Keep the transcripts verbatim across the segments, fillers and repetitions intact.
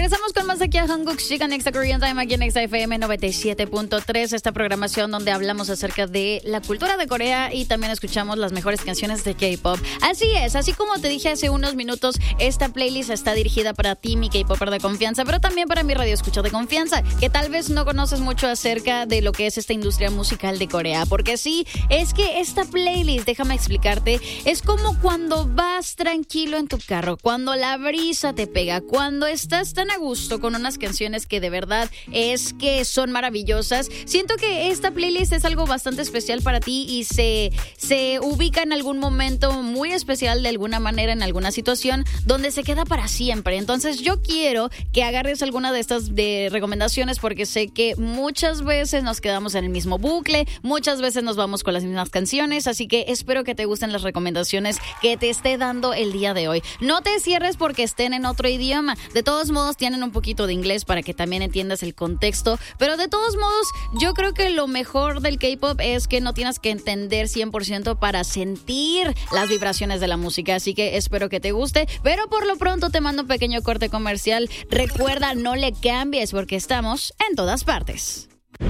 Regresamos con más aquí a Hanguk Chica Next Korean Time aquí en Next F M noventa y siete punto tres. Esta programación donde hablamos acerca de la cultura de Corea y también escuchamos las mejores canciones de K-pop. Así es, así como te dije hace unos minutos, esta playlist está dirigida para ti, mi K-popper de confianza, pero también para mi radio escucha de confianza, que tal vez no conoces mucho acerca de lo que es esta industria musical de Corea. Porque sí, es que esta playlist, déjame explicarte, es como cuando vas tranquilo en tu carro, cuando la brisa te pega, cuando estás tan a gusto con unas canciones que de verdad es que son maravillosas. Siento que esta playlist es algo bastante especial para ti y se, se ubica en algún momento muy especial de alguna manera, en alguna situación donde se queda para siempre. Entonces yo quiero que agarres alguna de estas de recomendaciones porque sé que muchas veces nos quedamos en el mismo bucle, muchas veces nos vamos con las mismas canciones, así que espero que te gusten las recomendaciones que te esté dando el día de hoy. No te cierres porque estén en otro idioma. De todos modos tienen un poquito de inglés para que también entiendas el contexto, pero de todos modos yo creo que lo mejor del K-pop es que no tienes que entender cien por ciento para sentir las vibraciones de la música, así que espero que te guste, pero por lo pronto te mando un pequeño corte comercial. Recuerda, no le cambies porque estamos en todas partes.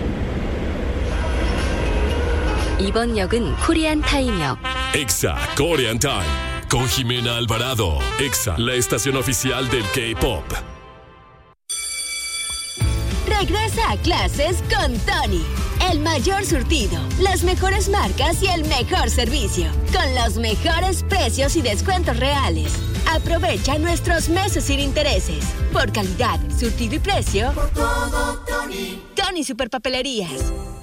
이번 역은 코리안 타임역. Exa Korean Time con Jimena Alvarado. Exa, la estación oficial del K-pop. Regresa a clases con Tony. El mayor surtido, las mejores marcas y el mejor servicio. Con los mejores precios y descuentos reales. Aprovecha nuestros meses sin intereses. Por calidad, surtido y precio. Por todo, Tony. Tony Superpapelerías.